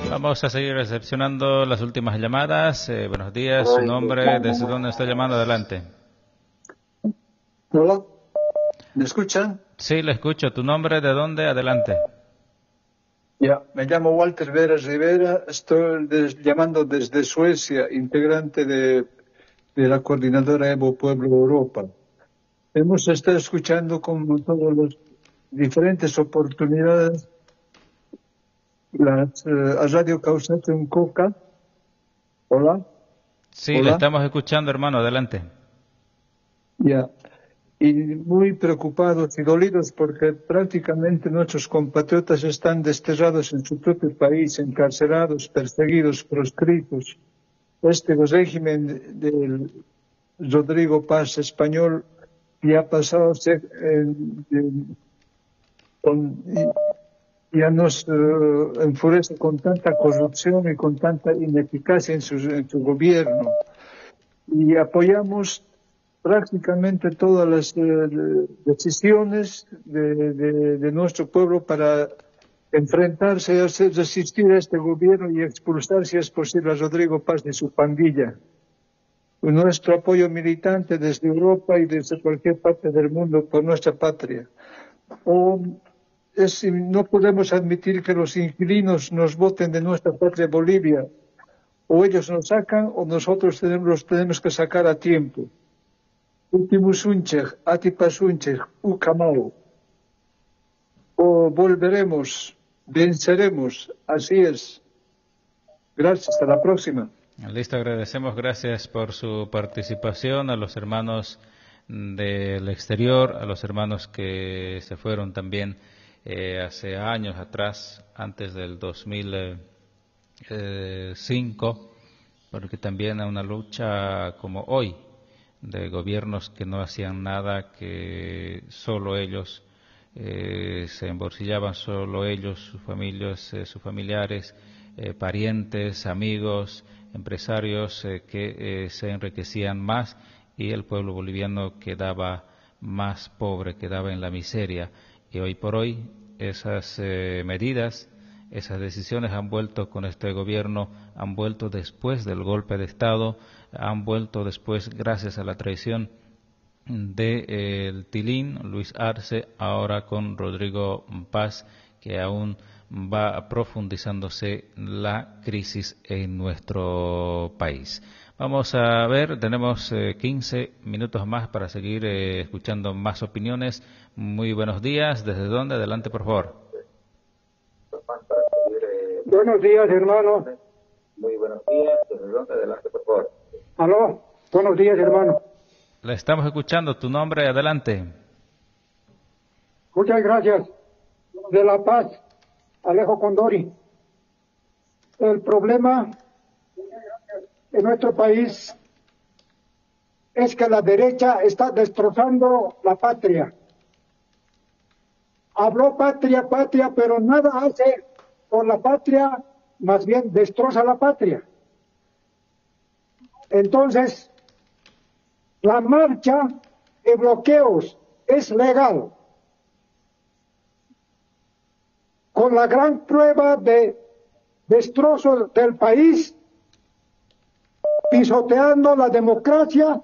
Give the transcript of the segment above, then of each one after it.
Vamos a seguir recepcionando las últimas llamadas. Buenos días, su nombre, desde dónde está llamando, adelante. Hola, ¿me escuchan? Sí, le escucho. ¿Tu nombre, de dónde, adelante? Ya, me llamo Walter Veras Rivera, estoy llamando desde Suecia, integrante de la coordinadora Evo Pueblo Europa. Hemos estado escuchando como todas las diferentes oportunidades a Radio Causate un Coca. Hola. Sí, Hola. le estamos escuchando, hermano, adelante. Ya. Y muy preocupados y dolidos porque prácticamente nuestros compatriotas están desterrados en su propio país, encarcelados, perseguidos, proscritos. Este régimen del Rodrigo Paz español ya pasado a ser, ya nos enfurece con tanta corrupción y con tanta ineficacia en su gobierno. Y apoyamos prácticamente todas las decisiones de nuestro pueblo para enfrentarse y hacer resistir a este gobierno y expulsar, si es posible, a Rodrigo Paz de su pandilla. Nuestro apoyo militante desde Europa y desde cualquier parte del mundo por nuestra patria. No podemos admitir que los inquilinos nos voten de nuestra patria Bolivia. O ellos nos sacan o nosotros los tenemos que sacar a tiempo. Últimos uncheg, atipasuncheg, ucamau. O volveremos, venceremos, así es. Gracias, hasta la próxima. Listo, agradecemos, gracias por su participación a los hermanos del exterior, a los hermanos que se fueron también hace años atrás, antes del 2005, porque también hay una lucha como hoy de gobiernos que no hacían nada, que solo ellos se embolsillaban, solo ellos, sus familias, sus familiares, parientes, amigos, empresarios que se enriquecían más y el pueblo boliviano quedaba más pobre, quedaba en la miseria. Y hoy por hoy esas medidas, esas decisiones han vuelto con este gobierno, han vuelto después del golpe de Estado, han vuelto después gracias a la traición de Tilín, Luis Arce, ahora con Rodrigo Paz, que aún va profundizándose la crisis en nuestro país. Vamos a ver, tenemos 15 minutos más para seguir escuchando más opiniones. Muy buenos días, ¿desde dónde? Adelante, por favor. Buenos días, hermano. Muy buenos días, ¿desde dónde? Adelante, por favor. Aló, buenos días, hermano. Le estamos escuchando, tu nombre, adelante. Muchas gracias. De La Paz, Alejo Condori. El problema en nuestro país es que la derecha está destrozando la patria. Habló patria, patria, pero nada hace por la patria, más bien destroza la patria. Entonces, la marcha de bloqueos es legal. Con la gran prueba de destrozo del país, pisoteando la democracia,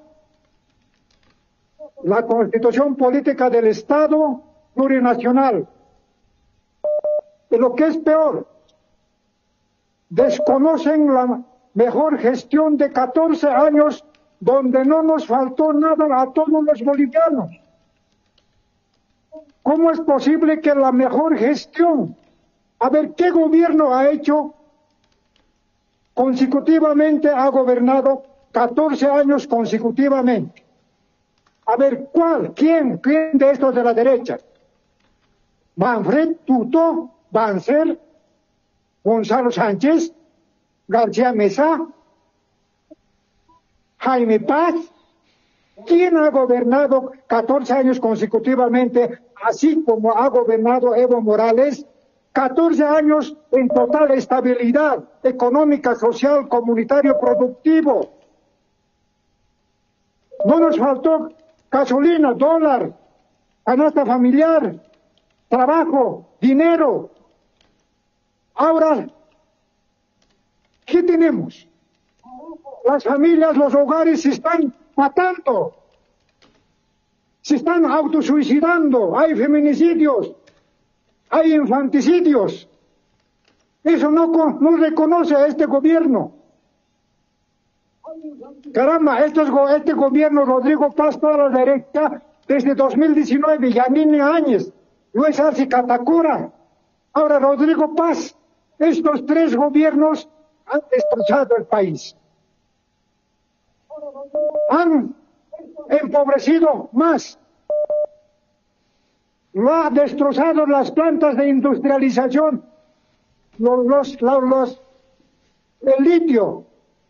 la constitución política del Estado plurinacional. Y lo que es peor, desconocen la mejor gestión de 14 años donde no nos faltó nada a todos los bolivianos. ¿Cómo es posible que la mejor gestión? A ver, ¿qué gobierno ha hecho consecutivamente, ha gobernado 14 años consecutivamente? A ver, ¿cuál? ¿Quién de estos de la derecha? Manfred Tuto, Banzer, Gonzalo Sánchez, García Mesa, Jaime Paz. ¿Quién ha gobernado 14 años consecutivamente, así como ha gobernado Evo Morales? 14 años en total estabilidad económica, social, comunitario, productivo. No nos faltó gasolina, dólar, canasta familiar, trabajo, dinero. Ahora tenemos? Las familias, los hogares se están matando, se están autosuicidando, hay feminicidios, hay infanticidios. Eso no reconoce a este gobierno. Caramba, este gobierno Rodrigo Paz, toda la derecha, desde 2019, Yanine Áñez, Luis Arce Catacora, ahora Rodrigo Paz, estos tres gobiernos han destrozado el país. Han empobrecido más. Lo ha destrozado las plantas de industrialización, el litio,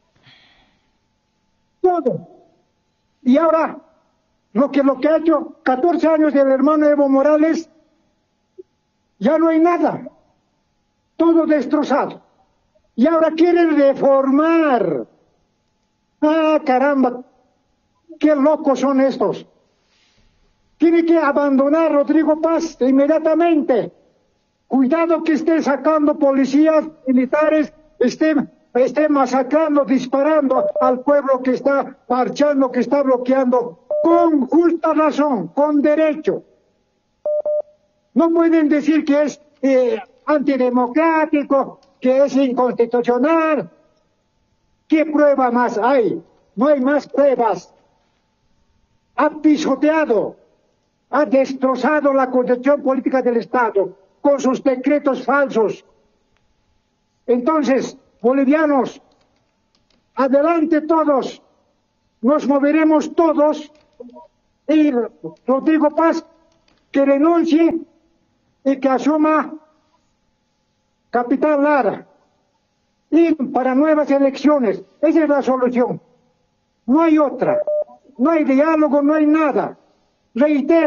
todo. Y ahora, lo que ha hecho 14 años del hermano Evo Morales, ya no hay nada. Todo destrozado. Y ahora quieren reformar. Ah, caramba, qué locos son estos. Tiene que abandonar Rodrigo Paz inmediatamente. Cuidado que esté sacando policías militares, esté masacrando, disparando al pueblo que está marchando, que está bloqueando, con justa razón, con derecho. No pueden decir que es antidemocrático, que es inconstitucional. ¿Qué prueba más hay? No hay más pruebas. Ha pisoteado, ha destrozado la concepción política del Estado con sus decretos falsos. Entonces, bolivianos, adelante todos, nos moveremos todos y Rodrigo Paz que renuncie y que asuma Capital Lara y para nuevas elecciones. Esa es la solución. No hay otra. No hay diálogo, no hay nada. Reitero.